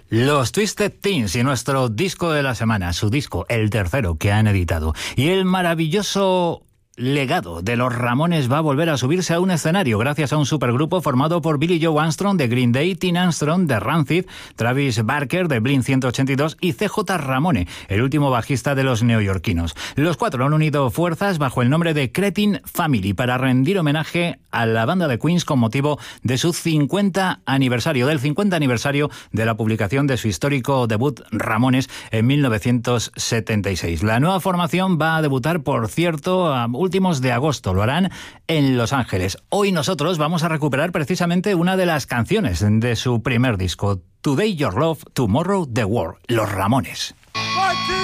Los Twisted Teens y nuestro disco de la semana, su disco, el tercero que han editado. Y el maravilloso legado de los Ramones va a volver a subirse a un escenario gracias a un supergrupo formado por Billy Joe Armstrong de Green Day, Tim Armstrong de Rancid, Travis Barker de Blink-182 y CJ Ramone, el último bajista de los neoyorquinos. Los cuatro han unido fuerzas bajo el nombre de Cretin Family para rendir homenaje a la banda de Queens con motivo de su 50 aniversario de la publicación de su histórico debut Ramones en 1976. La nueva formación va a debutar, por cierto, a últimos de agosto. Lo harán en Los Ángeles. Hoy nosotros vamos a recuperar precisamente una de las canciones de su primer disco, Today Your Love, Tomorrow the War, Los Ramones.